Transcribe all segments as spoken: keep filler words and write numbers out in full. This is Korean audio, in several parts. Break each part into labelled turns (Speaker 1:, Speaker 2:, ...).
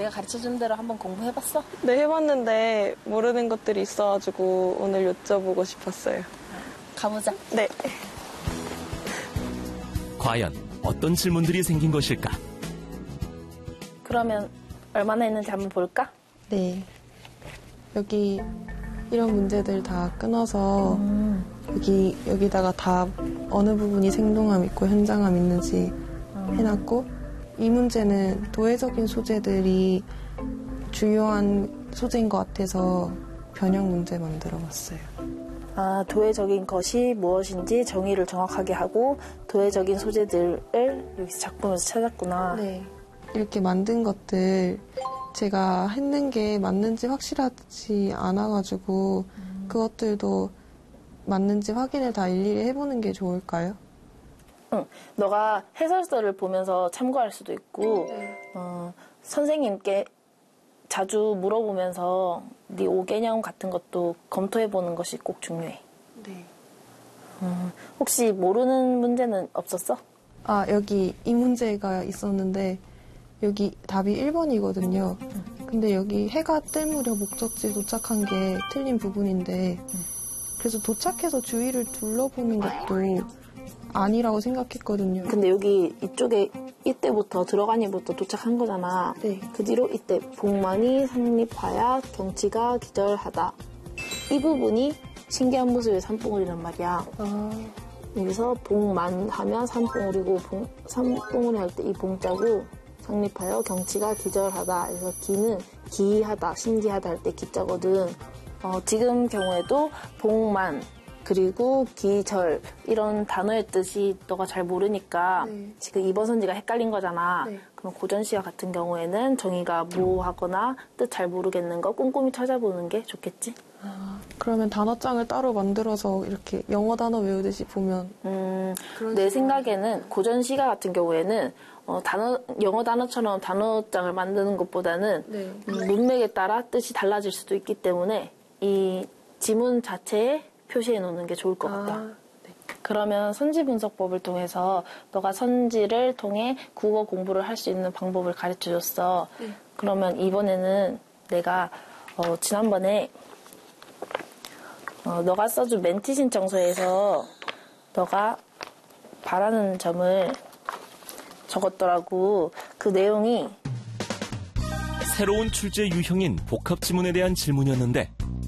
Speaker 1: 내가 가르쳐준 대로 한번 공부해봤어?
Speaker 2: 네, 해봤는데 모르는 것들이 있어가지고 오늘 여쭤보고 싶었어요.
Speaker 1: 가보자.
Speaker 2: 네.
Speaker 3: 과연 어떤 질문들이 생긴 것일까?
Speaker 1: 그러면 얼마나 했는지 한번 볼까?
Speaker 2: 네. 여기 이런 문제들 다 끊어서 음. 여기, 여기다가 다 어느 부분이 생동함 있고 현장감 있는지 음. 해놨고, 이 문제는 도회적인 소재들이 주요한 소재인 것 같아서 변형 문제 만들어봤어요.
Speaker 1: 아, 도회적인 것이 무엇인지 정의를 정확하게 하고 도회적인 소재들을 여기서 작품에서 찾았구나.
Speaker 2: 네. 이렇게 만든 것들 제가 했는 게 맞는지 확실하지 않아가지고 음. 그것들도 맞는지 확인을 다 일일이 해보는 게 좋을까요?
Speaker 1: 응. 너가 해설서를 보면서 참고할 수도 있고
Speaker 2: 네.
Speaker 1: 어, 선생님께 자주 물어보면서 네 오개념 같은 것도 검토해보는 것이 꼭 중요해.
Speaker 2: 네.
Speaker 1: 음, 혹시 모르는 문제는 없었어?
Speaker 2: 아, 여기 이 문제가 있었는데 여기 답이 일 번이거든요. 근데 여기 해가 뜰 무렵 목적지에 도착한 게 틀린 부분인데 그래서 도착해서 주위를 둘러보는 것도 아니라고 생각했거든요.
Speaker 1: 근데 여기 이쪽에 이때부터 들어가니부터 도착한 거잖아.
Speaker 2: 네.
Speaker 1: 그 뒤로 이때 복만이 성립하야 경치가 기절하다. 이 부분이 신기한 모습의 산봉우리란 말이야.
Speaker 2: 아.
Speaker 1: 여기서 복만 하면 산봉우리고 봉, 산봉우리 할 때 이 봉자고 성립하여 경치가 기절하다. 그래서 기는 기이하다, 신기하다 할 때 기자거든. 어, 지금 경우에도 복만 그리고 기절 이런 단어의 뜻이 너가 잘 모르니까
Speaker 2: 네.
Speaker 1: 지금 이 번 선지가 헷갈린 거잖아.
Speaker 2: 네.
Speaker 1: 그럼 고전시와 같은 경우에는 정의가 모호하거나 뜻 잘 모르겠는 거 꼼꼼히 찾아보는 게 좋겠지?
Speaker 2: 아, 그러면 단어장을 따로 만들어서 이렇게 영어 단어 외우듯이 보면
Speaker 1: 음, 내 생각에는 고전시가 같은 경우에는 어, 단어, 영어 단어처럼 단어장을 만드는 것보다는
Speaker 2: 네.
Speaker 1: 음, 문맥에 따라 뜻이 달라질 수도 있기 때문에 이 지문 자체에 표시해 놓는 게 좋을 것 같다.
Speaker 2: 아, 네.
Speaker 1: 그러면 선지 분석법을 통해서 너가 선지를 통해 국어 공부를 할 수 있는 방법을 가르쳐줬어.
Speaker 2: 네.
Speaker 1: 그러면 이번에는 내가 어, 지난번에 어, 너가 써준 멘티 신청서에서 너가 바라는 점을 적었더라고. 그 내용이
Speaker 3: 새로운 출제 유형인 복합 지문에 대한 질문이었는데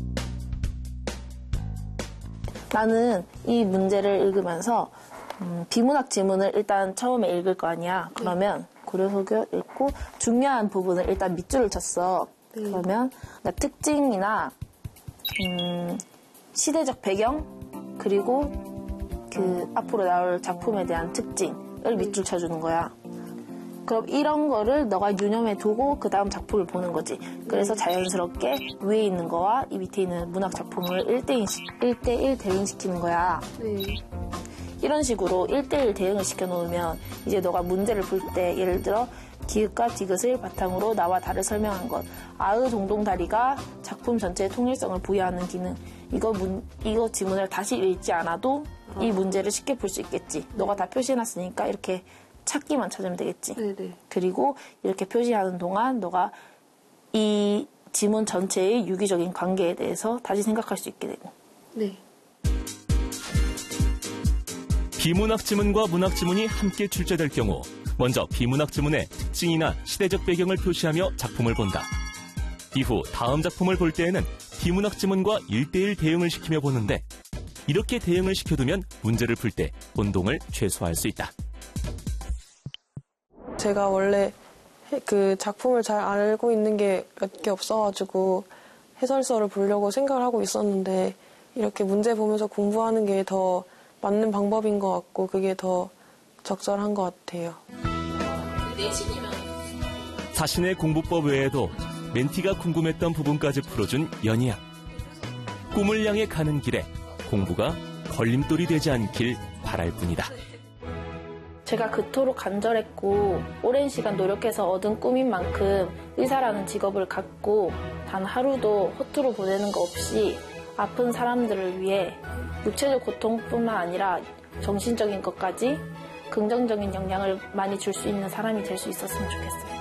Speaker 1: 나는 이 문제를 읽으면서 음, 비문학 지문을 일단 처음에 읽을 거 아니야. 그러면 고려소교 읽고 중요한 부분을 일단 밑줄을 쳤어.
Speaker 2: 네.
Speaker 1: 그러면 나 특징이나 음, 시대적 배경 그리고 그 앞으로 나올 작품에 대한 특징을 밑줄 쳐주는 거야. 그럼 이런 거를 너가 유념해 두고 그 다음 작품을 보는 거지. 그래서 자연스럽게 위에 있는 거와 이 밑에 있는 문학 작품을 일 대일 대응시키는 거야.
Speaker 2: 네.
Speaker 1: 이런 식으로 일 대일 대응을 시켜놓으면 이제 너가 문제를 풀 때 예를 들어 기읍과 디귿을 바탕으로 나와 다를 설명한 것, 아의 동동다리가 작품 전체의 통일성을 부여하는 기능, 이거 문, 이거 지문을 다시 읽지 않아도 이 문제를 쉽게 풀 수 있겠지. 너가 다 표시해놨으니까 이렇게 찾기만 찾으면 되겠지.
Speaker 2: 네네.
Speaker 1: 그리고 이렇게 표시하는 동안 너가 이 지문 전체의 유기적인 관계에 대해서 다시 생각할 수 있게 되고.
Speaker 2: 네.
Speaker 3: 비문학 지문과 문학 지문이 함께 출제될 경우 먼저 비문학 지문의 특징이나 시대적 배경을 표시하며 작품을 본다. 이후 다음 작품을 볼 때에는 비문학 지문과 일 대일 대응을 시키며 보는데 이렇게 대응을 시켜두면 문제를 풀 때 혼동을 최소화할 수 있다.
Speaker 2: 제가 원래 그 작품을 잘 알고 있는 게 몇 개 없어가지고 해설서를 보려고 생각을 하고 있었는데 이렇게 문제 보면서 공부하는 게 더 맞는 방법인 것 같고 그게 더 적절한 것 같아요.
Speaker 3: 자신의 공부법 외에도 멘티가 궁금했던 부분까지 풀어준 연희양. 꿈을 향해 가는 길에 공부가 걸림돌이 되지 않길 바랄 뿐이다.
Speaker 1: 제가 그토록 간절했고 오랜 시간 노력해서 얻은 꿈인 만큼 의사라는 직업을 갖고 단 하루도 허투루 보내는 거 없이 아픈 사람들을 위해 육체적 고통뿐만 아니라 정신적인 것까지 긍정적인 영향을 많이 줄 수 있는 사람이 될 수 있었으면 좋겠어요.